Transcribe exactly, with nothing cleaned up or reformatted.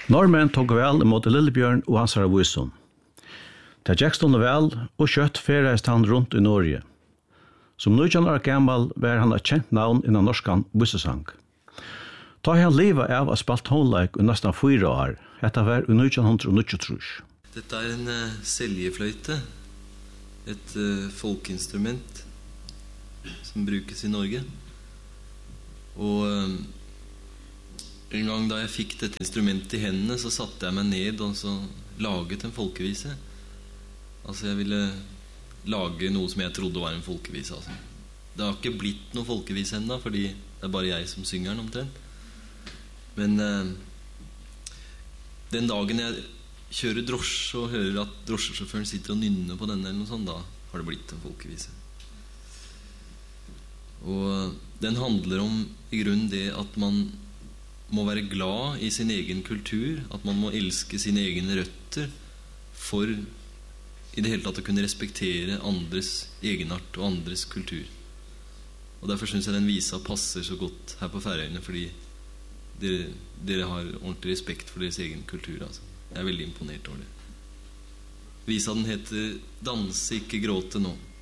Norrmän tog vel mot Lillebjørn og hans herre Vyson. Det gikk stående vel, og kjøtt ferreist han rundt i Norge. Som nitjan år gammal var han et kjent navn innan norskan vysesang. Da han livet av å spalt tonleik i nesten fyra år, dette var i nitjan nittiotre. Dette er en uh, seljefløyte, et uh, folkeinstrument som brukes i Norge. Og uh, en gang da jeg fikk dette instrumentet i hendene, så satte jeg meg ned og så laget en folkevise. Altså jeg ville lage noe som jeg trodde var en folkevise. Altså. Det har ikke blitt noe folkevise enda, fordi det er bare jeg som synger den omtrent. Men uh, den dagen jeg kjører drosje og hører at drosjesjåføren sitter og nynner på denne eller noe sånt, da har det blitt en folkevise. Og den handler om i grunnen det at man må være glad i sin egen kultur, at man må elske sine egne røtter for i det hele tatt å kunne respektere andres egenart og andres kultur. Og derfor synes jeg den visa passer så godt her på Færøyene, fordi dere, dere har ordentlig respekt for deres egen kultur. Altså. Jeg er veldig imponert over det. Visa den heter «Danse, ikke gråte nå».